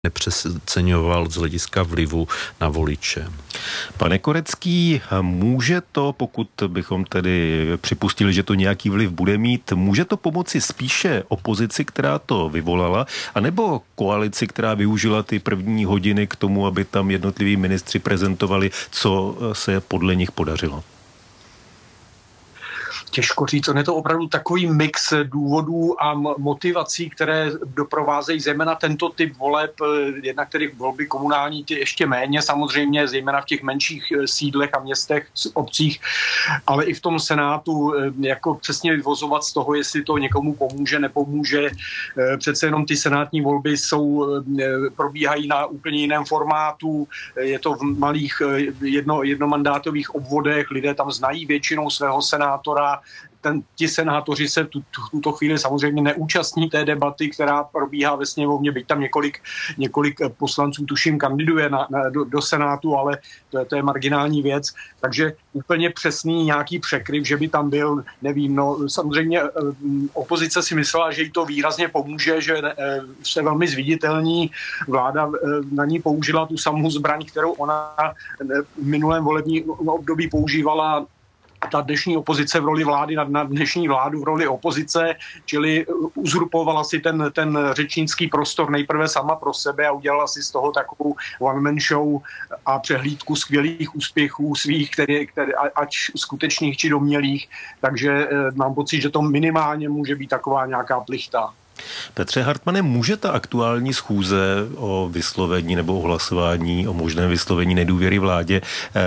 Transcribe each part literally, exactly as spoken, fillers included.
nepřeceňoval z hlediska vlivu na voliče. Pane Korecký, může to, pokud bychom tedy připustili, že to nějaký vliv bude mít, může to pomoci spíše opozici, která to vyvolala, anebo koalici, která využila ty první hodiny k tomu, aby tam jednotliví ministři prezentovali, co se podle nich podařilo? Těžko říct, on je to opravdu takový mix důvodů a motivací, které doprovázejí zejména tento typ voleb, jednak tedy volby komunální, ty ještě méně samozřejmě, zejména v těch menších sídlech a městech, obcích, ale i v tom Senátu, jako přesně vyvozovat z toho, jestli to někomu pomůže, nepomůže. Přece jenom ty senátní volby jsou, probíhají na úplně jiném formátu, je to v malých jedno, jednomandátových obvodech, lidé tam znají většinou svého senátora. Ten, ti senátoři se tu, tuto chvíli samozřejmě neúčastní té debaty, která probíhá ve sněmovně, byť tam několik, několik poslanců, tuším, kandiduje na, na, do, do Senátu, ale to je, to je marginální věc. Takže úplně přesný nějaký překryv, že by tam byl, nevím, no samozřejmě opozice si myslela, že jí to výrazně pomůže, že se velmi zviditelní, vláda na ní použila tu samou zbraň, kterou ona v minulém volebním období používala ta dnešní opozice v roli vlády na, na dnešní vládu v roli opozice, čili uzurpovala si ten, ten řečnický prostor nejprve sama pro sebe a udělala si z toho takovou one-man show a přehlídku skvělých úspěchů svých, které, které, ať skutečných či domnělých. Takže eh, mám pocit, že to minimálně může být taková nějaká plichta. Petře Hartmane, může ta aktuální schůze o vyslovení nebo o hlasování, o možném vyslovení nedůvěry vládě,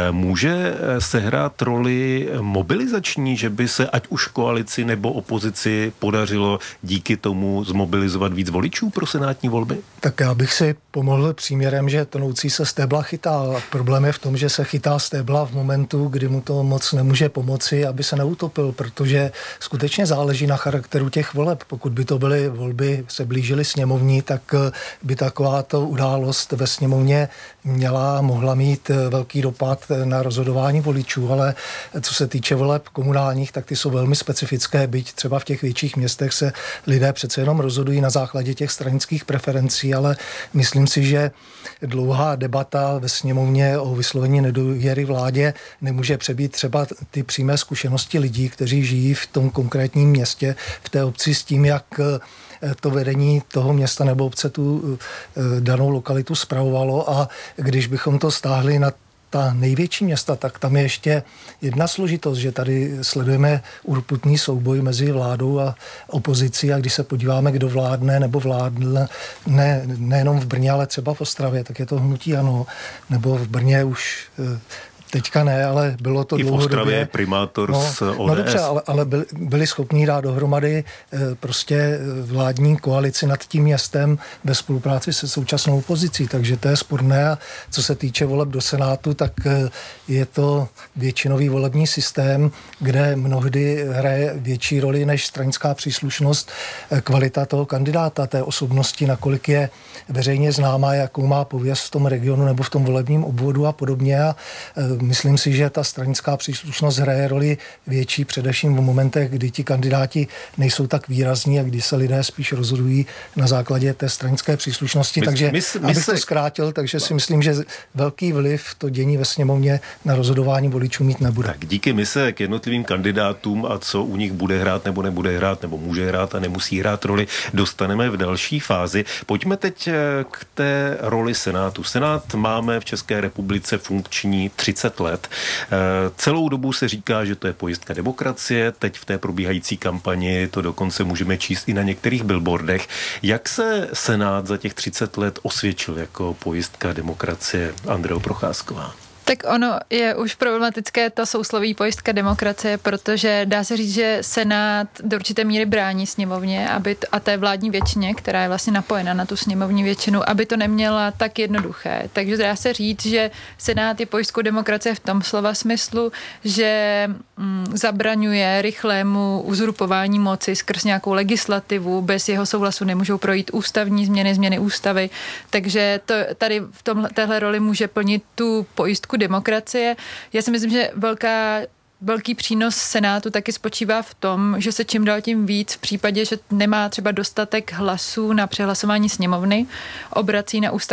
může sehrát roli mobilizační, že by se ať už koalici nebo opozici podařilo díky tomu zmobilizovat víc voličů pro senátní volby? Tak já bych si pomohl příměrem, že tonoucí se stébla chytá. Problém je v tom, že se chytá stébla v momentu, kdy mu to moc nemůže pomoci, aby se neutopil, protože skutečně záleží na charakteru těch voleb. Pokud by to byly volby se blížily sněmovní, tak by takováto událost ve sněmovně měla, mohla mít velký dopad na rozhodování voličů, ale co se týče voleb komunálních, tak ty jsou velmi specifické, byť třeba v těch větších městech se lidé přece jenom rozhodují na základě těch stranických preferencí, ale myslím si, že dlouhá debata ve sněmovně o vyslovení nedůvěry vládě nemůže přebít třeba ty přímé zkušenosti lidí, kteří žijí v tom konkrétním městě, v té obci s tím, jak to vedení toho města nebo obce tu danou lokalitu spravovalo, a když bychom to stáhli na ta největší města, tak tam je ještě jedna složitost, že tady sledujeme urputný souboj mezi vládou a opozicí, a když se podíváme, kdo vládne nebo vládne ne, nejenom v Brně, ale třeba v Ostravě, tak je to hnutí ANO, nebo v Brně už teďka ne, ale bylo to i dlouhodobě. I v Ostravě primátor no, z O D S. No dobře, ale, ale byli, byli schopní dát dohromady e, prostě vládní koalici nad tím městem ve spolupráci se současnou opozicí, takže to je sporné. A co se týče voleb do Senátu, tak e, je to většinový volební systém, kde mnohdy hraje větší roli než stranická příslušnost e, kvalita toho kandidáta, té osobnosti, nakolik je veřejně známá, jakou má pověst v tom regionu nebo v tom volebním obvodu a podobně. A e, myslím si, že ta stranická příslušnost hraje roli větší především v momentech, kdy ti kandidáti nejsou tak výrazní a kdy se lidé spíš rozhodují na základě té stranické příslušnosti. My, takže, my, my abych se... to zkrátil, takže si myslím, že velký vliv to dění ve sněmovně na rozhodování voličů mít nebude. Tak díky mise k jednotlivým kandidátům a co u nich bude hrát nebo nebude hrát, nebo může hrát a nemusí hrát roli, dostaneme v další fázi. Pojďme teď k té roli Senátu. Senát máme v České republice funkční třicet let. Celou dobu se říká, že to je pojistka demokracie, teď v té probíhající kampani to dokonce můžeme číst i na některých billboardech. Jak se Senát za těch třicet let osvědčil jako pojistka demokracie? Andreo Procházková. Tak ono je už problematické ta sousloví pojistka demokracie, protože dá se říct, že Senát do určité míry brání sněmovně, aby t- a té vládní většině, která je vlastně napojena na tu sněmovní většinu, aby to neměla tak jednoduché. Takže dá se říct, že Senát je pojistkou demokracie v tom slova smyslu, že mm, zabraňuje rychlému uzurpování moci skrz nějakou legislativu, bez jeho souhlasu nemůžou projít ústavní změny, změny ústavy, takže to tady v tom, téhle roli může plnit tu pojistku demokracie. Já si myslím, že velká velký přínos Senátu taky spočívá v tom, že se čím dál tím víc v případě, že nemá třeba dostatek hlasů na přehlasování sněmovny, obrací na ústavní